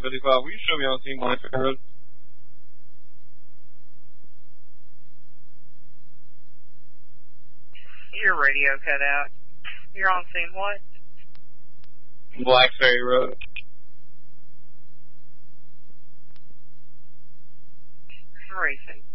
55. Will you show me on scene Blacksbury Road? Your radio cut out. You're on scene what? Blacksbury Road. Racing.